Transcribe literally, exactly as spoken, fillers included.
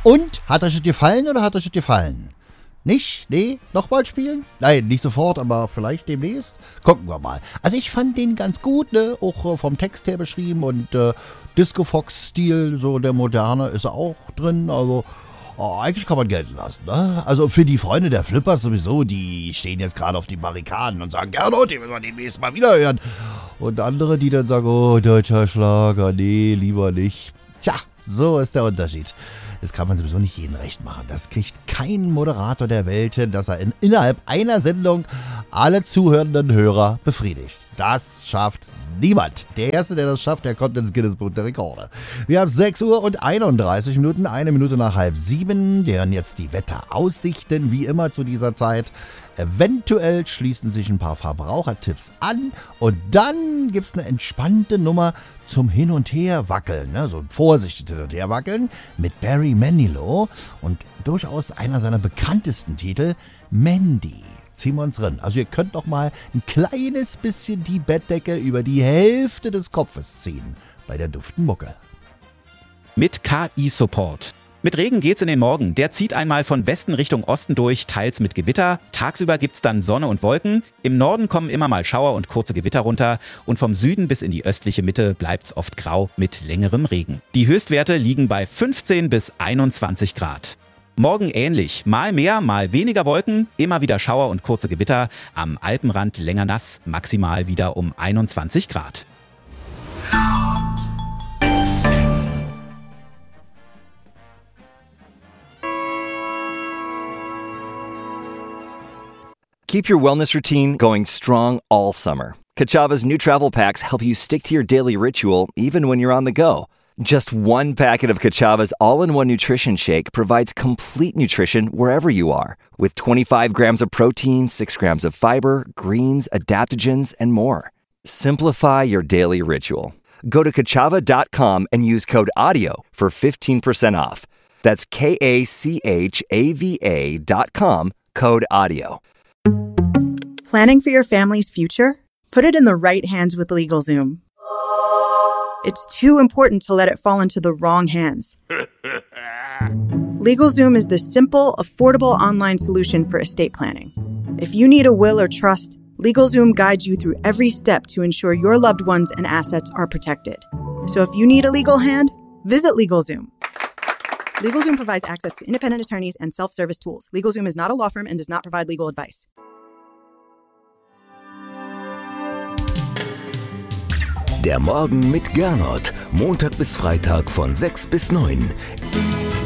Und, hat euch das gefallen oder hat euch das gefallen? Nicht? Nee? Nochmal spielen? Nein, nicht sofort, aber vielleicht demnächst. Gucken wir mal. Also ich fand den ganz gut, ne? Auch äh, vom Text her beschrieben und äh, Disco Fox-Stil, so der moderne, ist auch drin. Also oh, eigentlich kann man gelten lassen, ne? Also für die Freunde der Flippers sowieso, die stehen jetzt gerade auf den Barrikaden und sagen, Gernot, die müssen wir demnächst mal wieder hören. Und andere, die dann sagen, oh, deutscher Schlager, nee, lieber nicht. Tja, so ist der Unterschied. Das kann man sowieso nicht jedem recht machen. Das kriegt kein Moderator der Welt hin, dass er in, innerhalb einer Sendung alle zuhörenden Hörer befriedigt. Das schafft niemand. Der Erste, der das schafft, der kommt ins Guinness-Buch der Rekorde. Wir haben sechs Uhr und einunddreißig Minuten, eine Minute nach halb sieben. Wir hören jetzt die Wetteraussichten, wie immer zu dieser Zeit. Eventuell schließen sich ein paar Verbrauchertipps an und dann gibt es eine entspannte Nummer zum Hin- und Her-Wackeln, ne? So ein vorsichtiges Hin- und Her-Wackeln mit Barry Manilow und durchaus einer seiner bekanntesten Titel, Mandy. Ziehen wir uns drin. Also ihr könnt noch mal ein kleines bisschen die Bettdecke über die Hälfte des Kopfes ziehen bei der duften Mucke. Mit K I-Support. Mit Regen geht's in den Morgen. Der zieht einmal von Westen Richtung Osten durch, teils mit Gewitter. Tagsüber gibt's dann Sonne und Wolken. Im Norden kommen immer mal Schauer und kurze Gewitter runter. Und vom Süden bis in die östliche Mitte bleibt's oft grau mit längerem Regen. Die Höchstwerte liegen bei fünfzehn bis einundzwanzig Grad. Morgen ähnlich. Mal mehr, mal weniger Wolken. Immer wieder Schauer und kurze Gewitter. Am Alpenrand länger nass. Maximal wieder um einundzwanzig Grad. Keep your wellness routine going strong all summer. Kachava's new travel packs help you stick to your daily ritual even when you're on the go. Just one packet of Kachava's all-in-one nutrition shake provides complete nutrition wherever you are. With twenty-five grams of protein, six grams of fiber, greens, adaptogens, and more. Simplify your daily ritual. Go to kachava dot com and use code AUDIO for fifteen percent off. That's K A C H A V A dot com, code AUDIO. Planning for your family's future? Put it in the right hands with LegalZoom. It's too important to let it fall into the wrong hands. LegalZoom is the simple, affordable online solution for estate planning. If you need a will or trust, LegalZoom guides you through every step to ensure your loved ones and assets are protected. So if you need a legal hand, visit LegalZoom. LegalZoom provides access to independent attorneys and self-service tools. LegalZoom is not a law firm and does not provide legal advice. Der Morgen mit Gernot. Montag bis Freitag von sechs bis neun.